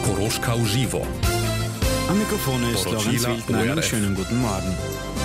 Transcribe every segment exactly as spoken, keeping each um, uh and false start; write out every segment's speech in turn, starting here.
Koroška v živo. Am Mikrofon ist Lorenz Wildner. Einen schönen guten Morgen.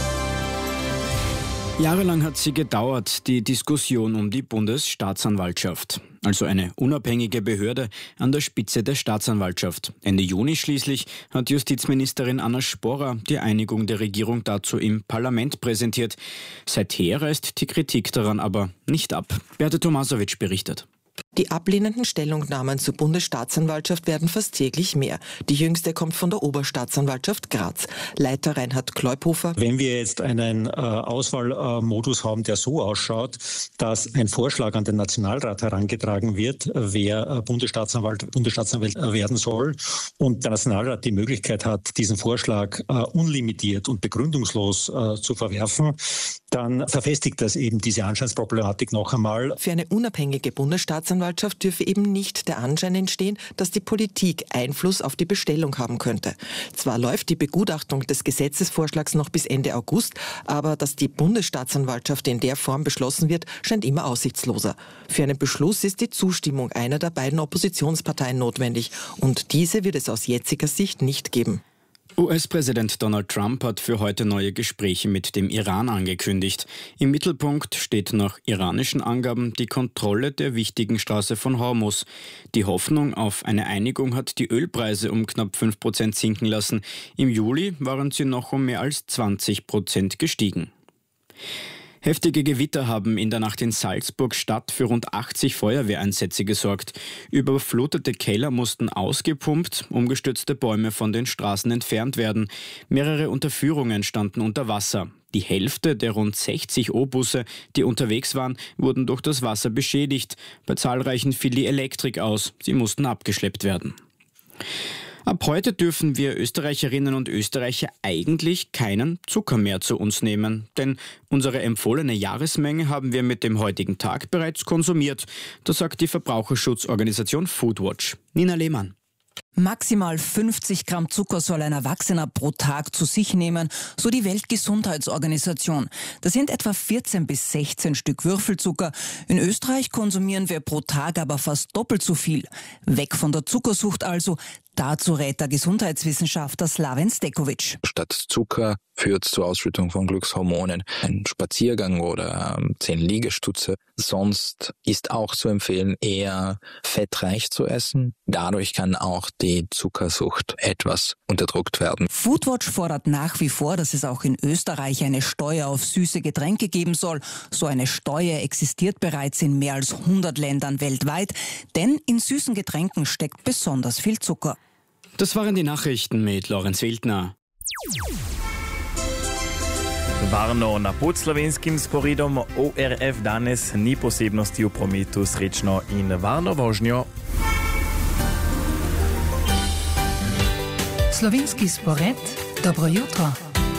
Jahrelang hat sie gedauert, die Diskussion um die Bundesstaatsanwaltschaft. Also eine unabhängige Behörde an der Spitze der Staatsanwaltschaft. Ende Juni schließlich hat Justizministerin Anna Sporra die Einigung der Regierung dazu im Parlament präsentiert. Seither reißt die Kritik daran aber nicht ab. Beate Tomasowitsch berichtet. Die ablehnenden Stellungnahmen zur Bundesstaatsanwaltschaft werden fast täglich mehr. Die jüngste kommt von der Oberstaatsanwaltschaft Graz. Leiter Reinhard Kleubhofer. Wenn wir jetzt einen äh, Auswahlmodus haben, der so ausschaut, dass ein Vorschlag an den Nationalrat herangetragen wird, wer äh, Bundesstaatsanwalt, Bundesstaatsanwalt werden soll, und der Nationalrat die Möglichkeit hat, diesen Vorschlag äh, unlimitiert und begründungslos äh, zu verwerfen, dann verfestigt das eben diese Anscheinsproblematik noch einmal. Für eine unabhängige Bundesstaatsanwaltschaft dürfe eben nicht der Anschein entstehen, dass die Politik Einfluss auf die Bestellung haben könnte. Zwar läuft die Begutachtung des Gesetzesvorschlags noch bis Ende August, aber dass die Bundesstaatsanwaltschaft in der Form beschlossen wird, scheint immer aussichtsloser. Für einen Beschluss ist die Zustimmung einer der beiden Oppositionsparteien notwendig, und diese wird es aus jetziger Sicht nicht geben. U S-Präsident Donald Trump hat für heute neue Gespräche mit dem Iran angekündigt. Im Mittelpunkt steht nach iranischen Angaben die Kontrolle der wichtigen Straße von Hormuz. Die Hoffnung auf eine Einigung hat die Ölpreise um knapp fünf Prozent sinken lassen. Im Juli waren sie noch um mehr als zwanzig Prozent gestiegen. Heftige Gewitter haben in der Nacht in Salzburg-Stadt für rund achtzig Feuerwehreinsätze gesorgt. Überflutete Keller mussten ausgepumpt, umgestürzte Bäume von den Straßen entfernt werden. Mehrere Unterführungen standen unter Wasser. Die Hälfte der rund sechzig O-Busse, die unterwegs waren, wurden durch das Wasser beschädigt. Bei zahlreichen fiel die Elektrik aus. Sie mussten abgeschleppt werden. Ab heute dürfen wir Österreicherinnen und Österreicher eigentlich keinen Zucker mehr zu uns nehmen. Denn unsere empfohlene Jahresmenge haben wir mit dem heutigen Tag bereits konsumiert. Das sagt die Verbraucherschutzorganisation Foodwatch. Nina Lehmann. Maximal fünfzig Gramm Zucker soll ein Erwachsener pro Tag zu sich nehmen, so die Weltgesundheitsorganisation. Das sind etwa vierzehn bis sechzehn Stück Würfelzucker. In Österreich konsumieren wir pro Tag aber fast doppelt so viel. Weg von der Zuckersucht also. Dazu rät der Gesundheitswissenschaftler Slaven Stekovic. Statt Zucker führt zur Ausschüttung von Glückshormonen ein Spaziergang oder zehn Liegestütze. Sonst ist auch zu empfehlen, eher fettreich zu essen. Dadurch kann auch die Zuckersucht etwas unterdrückt werden. Foodwatch fordert nach wie vor, dass es auch in Österreich eine Steuer auf süße Getränke geben soll. So eine Steuer existiert bereits in mehr als hundert Ländern weltweit, denn in süßen Getränken steckt besonders viel Zucker. Das waren die Nachrichten mit Lorenz Wildner. Varno na pod slovenskim sporedom O R F danes ni posebnosti v prometu srečno in varno vožnjo. Slovenski spored, dobro jutro.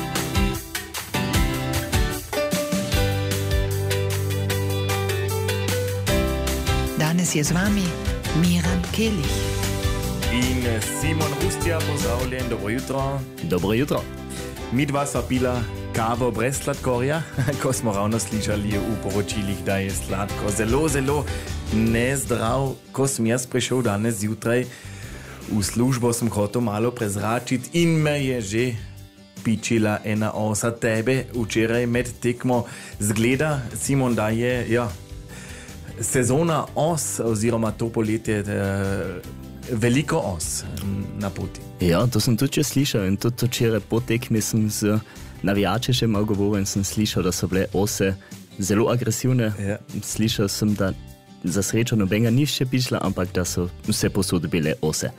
Danes je z vami Miran Kelich. In Simon Hustja, pozdravljen, dobro jutro. Dobro jutro. Midva sva pila kavo brez sladkorja, ko smo ravno slišali v poročilih, da je sladko zelo, zelo nezdrav. Ko sem jaz prišel danes zjutraj v službo, sem hotel malo prezračiti in me je že pičila ena osa. Tebe včeraj med tekmo zgleda, Simon, da je ja, sezona os oziroma to poletje veliko os na poti. Ja, to sem tudi slišal in tudi včeraj po tekmi sem z navijači še malo govoril in sem slišal, da so bile ose zelo agresivne. Ja. Slišal sem, da za srečo nobenega ni še pišla, ampak da so vse posod bile ose.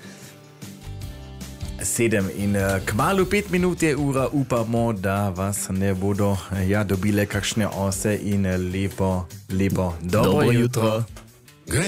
Sedem in kmalu pet minut je ura, upamo, da vas ne bodo ja, dobile kakšne ose in lepo, lepo dobro, dobro jutro. jutro.